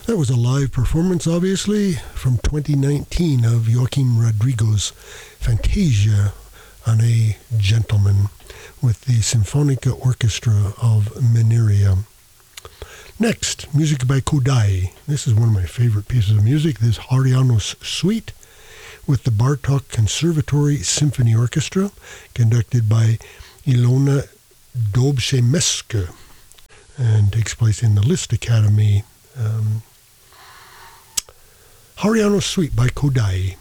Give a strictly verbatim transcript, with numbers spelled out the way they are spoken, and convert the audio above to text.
That was a live performance, obviously, from twenty nineteen of Joaquim Rodrigo's Fantasia on a Gentleman with the Sinfonica Orchestra of Mineria. Next, music by Kodály. This is one of my favorite pieces of music. This is Harianos Suite with the Bartók Conservatory Symphony Orchestra, conducted by Ilona Dobrzemska, and takes place in the Liszt Academy. Um, Harianos Suite by Kodály.